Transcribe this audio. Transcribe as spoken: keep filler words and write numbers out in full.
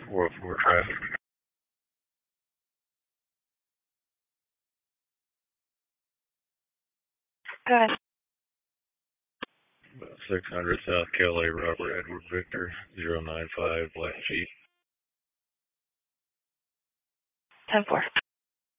four oh four traffic. Go ahead. About six hundred South Kelly, Robert Edward Victor, zero nine five, Black Jeep. ten four.